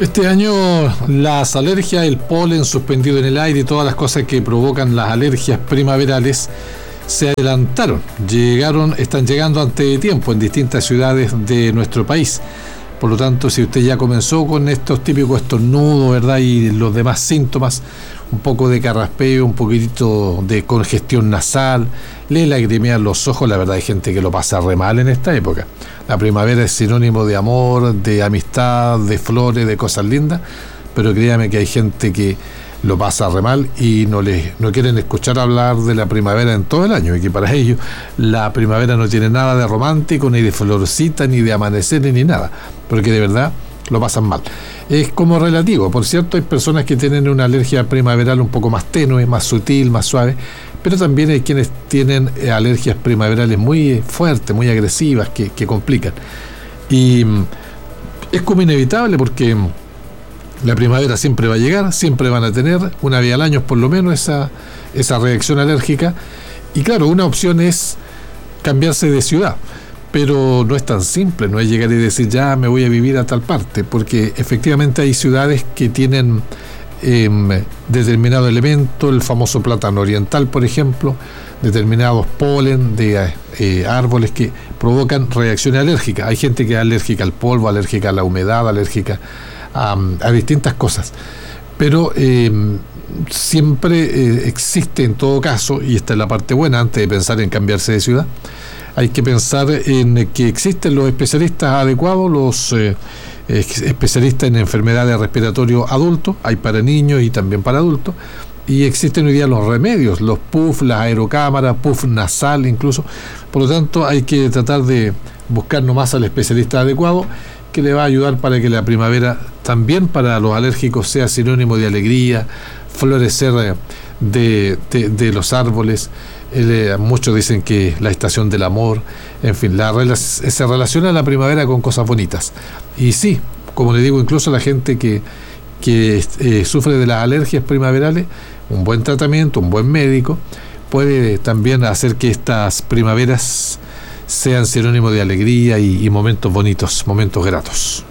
Este año las alergias, el polen suspendido en el aire y todas las cosas que provocan las alergias primaverales se adelantaron, están llegando antes de tiempo en distintas ciudades de nuestro país. Por lo tanto, si usted ya comenzó con estos típicos estornudos, ¿verdad?, y los demás síntomas, un poco de carraspeo, un poquitito de congestión nasal, le lagrimean los ojos, la verdad hay gente que lo pasa re mal en esta época. La primavera es sinónimo de amor, de amistad, de flores, de cosas lindas, pero créame que hay gente que lo pasa re mal y no quieren escuchar hablar de la primavera en todo el año, y que para ellos la primavera no tiene nada de romántico, ni de florcita, ni de amaneceres, ni nada, porque de verdad lo pasan mal. Es como relativo, por cierto, hay personas que tienen una alergia primaveral un poco más tenue, más sutil, más suave, pero también hay quienes tienen alergias primaverales muy fuertes, muy agresivas, que complican. Y es como inevitable, porque la primavera siempre va a llegar, siempre van a tener una vez al año por lo menos esa reacción alérgica. Y claro, una opción es cambiarse de ciudad, pero no es tan simple, no es llegar y decir ya me voy a vivir a tal parte, porque efectivamente hay ciudades que tienen determinado elemento, el famoso plátano oriental, por ejemplo, determinados polen de árboles que provocan reacciones alérgicas. Hay gente que es alérgica al polvo, alérgica a la humedad, alérgica a distintas cosas, pero siempre existe, en todo caso, y esta es la parte buena antes de pensar en cambiarse de ciudad, hay que pensar en que existen los especialistas adecuados, los especialistas en enfermedades respiratorias adultos, hay para niños y también para adultos, y existen hoy día los remedios, los puff, las aerocámaras, puff nasal incluso. Por lo tanto, hay que tratar de buscar nomás al especialista adecuado, que le va a ayudar para que la primavera también para los alérgicos sea sinónimo de alegría, florecer de los árboles. Muchos dicen que la estación del amor, en fin, se relaciona la primavera con cosas bonitas. Y sí, como le digo, incluso la gente que sufre de las alergias primaverales, un buen tratamiento, un buen médico, puede también hacer que estas primaveras sean sinónimo de alegría y momentos bonitos, momentos gratos.